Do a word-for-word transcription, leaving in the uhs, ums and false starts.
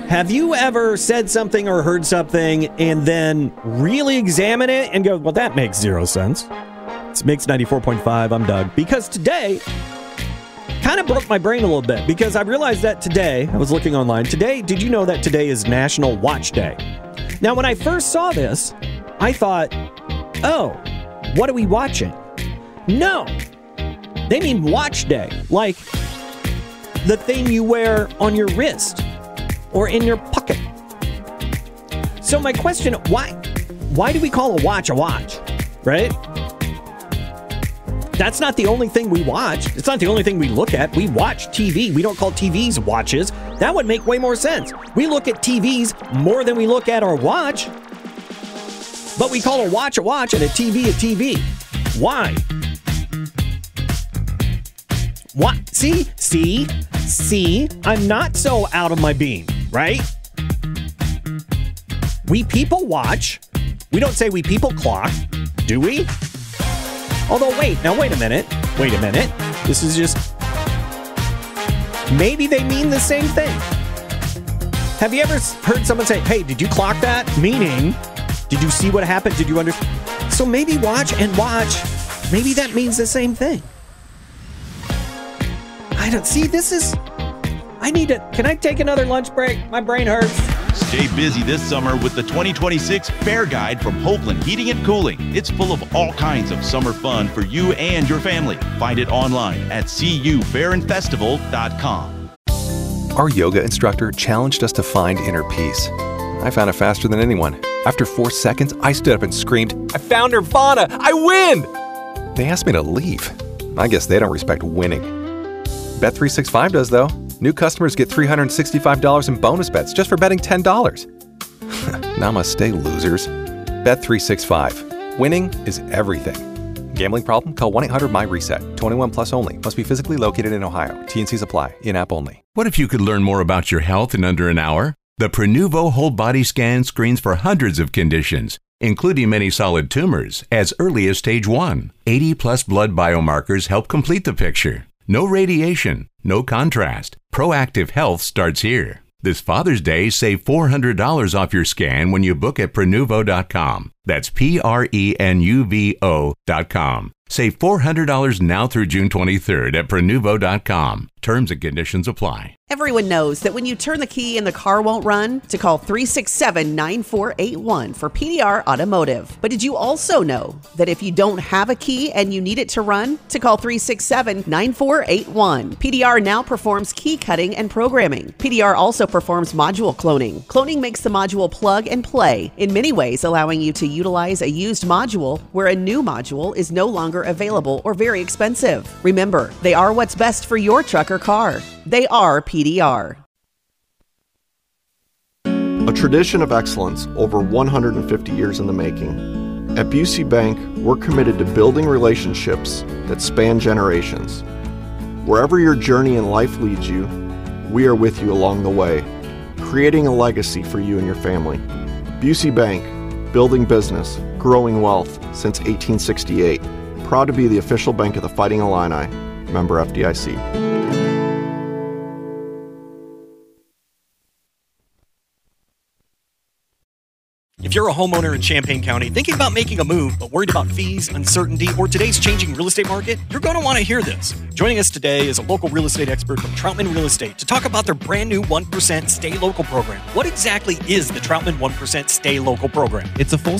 Have you ever said something or heard something and then really examine it and go, well, that makes zero sense? It's Mix ninety-four point five. I'm Doug. Because today kind of broke my brain a little bit because I realized that today, I was looking online, today, did you know that today is National Watch Day? Now, when I first saw this, I thought, oh, what are we watching? No, they mean watch day, like the thing you wear on your wrist or in your pocket. So my question, why, why do we call a watch a watch, right? That's not the only thing we watch. It's not the only thing we look at. We watch T V. We don't call T Vs watches. That would make way more sense. We look at T Vs more than we look at our watch. But we call a watch a watch and a T V a T V. Why? What? See? See? See? I'm not so out of my beam, right? We people watch. We don't say we people clock, do we? Although, wait, now wait a minute. Wait a minute. This is just... Maybe they mean the same thing. Have you ever heard someone say, hey, did you clock that? Meaning, did you see what happened? Did you understand? So maybe watch and watch, maybe that means the same thing. I don't see, this is... I need to... Can I take another lunch break? My brain hurts. Stay busy this summer with the twenty twenty-six Fair Guide from Hoagland Heating and Cooling. It's full of all kinds of summer fun for you and your family. Find it online at c u fair and festival dot com. Our yoga instructor challenged us to find inner peace. I found it faster than anyone. After four seconds, I stood up and screamed, I found Nirvana! I win! They asked me to leave. I guess they don't respect winning. Bet three sixty-five does, though. New customers get three hundred sixty-five dollars in bonus bets just for betting ten dollars. Namaste, losers. Bet three sixty-five. Winning is everything. Gambling problem? Call one eight hundred my reset. twenty-one plus only. Must be physically located in Ohio. T N Cs apply. In-app only. What if you could learn more about your health in under an hour? The Prenuvo whole body scan screens for hundreds of conditions, including many solid tumors, as early as stage one. eighty plus blood biomarkers help complete the picture. No radiation, no contrast. Proactive health starts here. This Father's Day, save four hundred dollars off your scan when you book at Prenuvo dot com. That's P R E N U V O dot com. Save four hundred dollars now through June twenty-third at Prenuvo dot com. Terms and conditions apply. Everyone knows that when you turn the key and the car won't run, to call three six seven, nine four eight one for P D R Automotive. But did you also know that if you don't have a key and you need it to run, to call three six seven, nine four eight one. P D R now performs key cutting and programming. P D R also performs module cloning. Cloning makes the module plug and play, in many ways allowing you to utilize a used module where a new module is no longer available or very expensive. Remember, they are what's best for your truck or car. They are P D R. A tradition of excellence over one hundred fifty years in the making. At Busey Bank, we're committed to building relationships that span generations. Wherever your journey in life leads you, we are with you along the way, creating a legacy for you and your family. Busey Bank, building business, growing wealth since eighteen sixty-eight. Proud to be the official bank of the Fighting Illini. Member F D I C. If you're a homeowner in Champaign County thinking about making a move but worried about fees, uncertainty, or today's changing real estate market, you're going to want to hear this. Joining us today is a local real estate expert from Troutman Real Estate to talk about their brand new one percent Stay Local program. What exactly is the Troutman one percent Stay Local program? It's a full